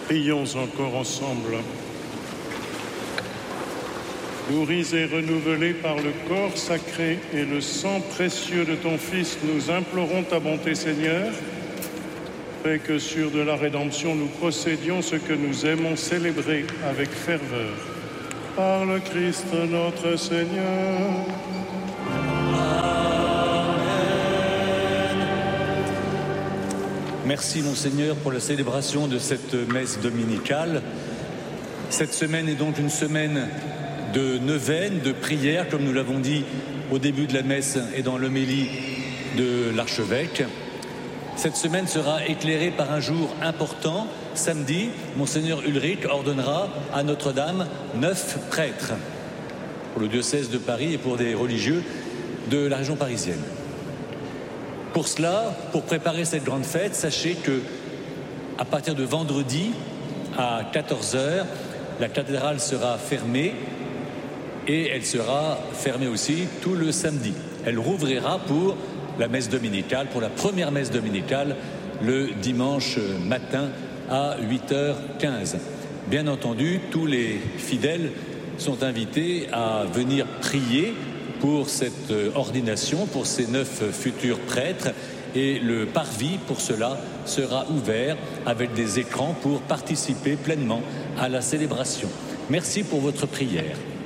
Prions encore ensemble. Nourris et renouvelés par le corps sacré et le sang précieux de ton Fils, nous implorons ta bonté, Seigneur. Fais que sur de la rédemption, nous procédions ce que nous aimons célébrer avec ferveur. Par le Christ notre Seigneur. Merci, Monseigneur, pour la célébration de cette messe dominicale. Cette semaine est donc une semaine de neuvaine, de prière, comme nous l'avons dit au début de la messe et dans l'homélie de l'archevêque. Cette semaine sera éclairée par un jour important. Samedi, Monseigneur Ulrich ordonnera à Notre-Dame 9 prêtres pour le diocèse de Paris et pour des religieux de la région parisienne. Pour cela, pour préparer cette grande fête, sachez que à partir de vendredi à 14h, la cathédrale sera fermée et elle sera fermée aussi tout le samedi. Elle rouvrira pour la messe dominicale, pour la première messe dominicale, le dimanche matin à 8h15. Bien entendu, tous les fidèles sont invités à venir prier pour cette ordination, pour ces 9 futurs prêtres, et le parvis pour cela sera ouvert avec des écrans pour participer pleinement à la célébration. Merci pour votre prière.